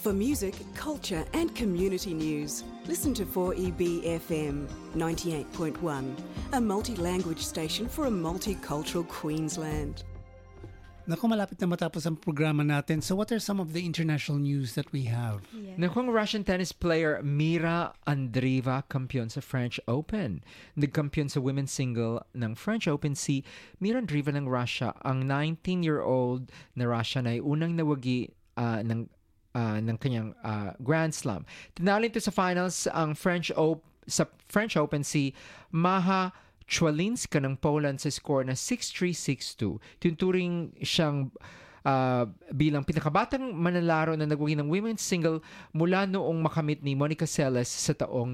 For music, culture and community news, listen to 4EB FM 98.1, a multi-language station for a multicultural Queensland. Naku, malapit na matapos ang programa natin. So what are some of the international news that we have? Yeah. Naku, ang Russian tennis player Mira Andreeva kampiyon sa French Open. Nagkampiyon sa women's single ng French Open si Mira Andreeva ng Russia. Ang 19-year-old na Russian ay unang nawagi ng kanyang Grand Slam. Tinalo nito sa finals ang sa French Open si Maha Chwalinska ng Poland sa score na 6-3, 6-2. Tinuturing siyang bilang pinakabatang manlalaro na nagwagi ng women's single mula noong makamit ni Monica Seles sa taong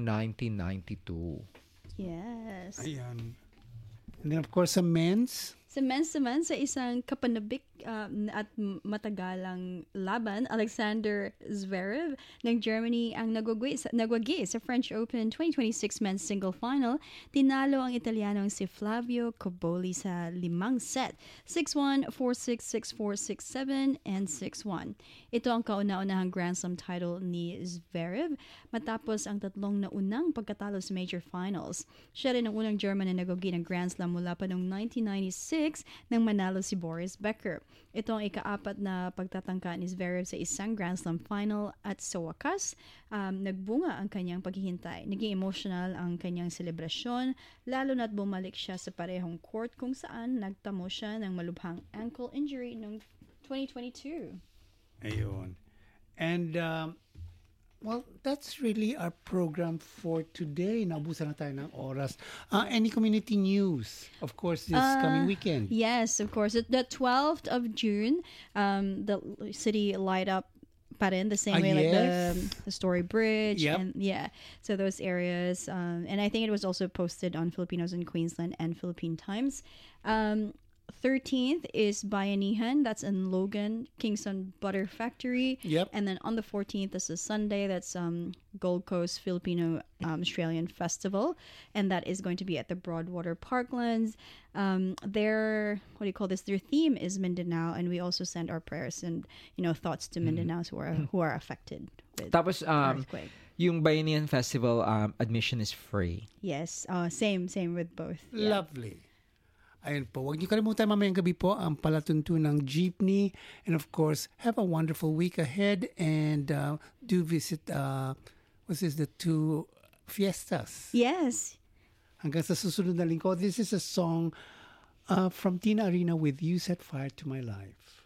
1992. Yes. Ayan. And then of course, sa men's. Sa men's naman, sa isang kapanabik at matagalang laban, Alexander Zverev ng Germany ang nagwagi sa French Open 2026 men's single final. Tinalo ang Italianong si Flavio Cobolli sa 5 set, 6-1, 4-6, 6-4, 6-7, and 6-1. Ito ang kauna-unahang Grand Slam title ni Zverev matapos ang tatlong naunang pagkatalo sa major finals. Siya rin ang unang German na nagwagi ng Grand Slam mula pa noong 1996 nang manalo si Boris Becker. Ito ang ika-4 na pagtatangka ni Zverev sa isang Grand Slam final at sa wakas, nagbunga ang kanyang paghihintay. Naging emotional ang kanyang selebrasyon, lalo na't bumalik siya sa parehong court kung saan nagtamo siya ng malubhang ankle injury noong 2022. Ayun. And well, that's really our program for today. Naubusan na tayo ng oras. Any community news, of course, this coming weekend? Yes, of course. The 12th of June, the city light up pa rin the same way, yes. like the Story Bridge. Yep. And yeah, so those areas. And I think it was also posted on Filipinos in Queensland and Philippine Times. 13th is Bayanihan, that's in Logan, Kingston Butter Factory. Yep. And then on the 14th, this is Sunday, that's Gold Coast Filipino Australian Festival. And that is going to be at the Broadwater Parklands. Their theme is Mindanao, and we also send our prayers and thoughts to Mindanaos who are affected with Tapos, earthquake. Yung Bayanihan Festival, admission is free. Yes, same with both. Yeah. Lovely. Ayun po. Huwag niyo kalimutan mamayang gabi po ang palatuntunang jeepney. And of course, have a wonderful week ahead. And do visit, the 2 fiestas. Yes. Hanggang sa susunod na lingkod. This is a song from Tina Arena with You Set Fire to My Life.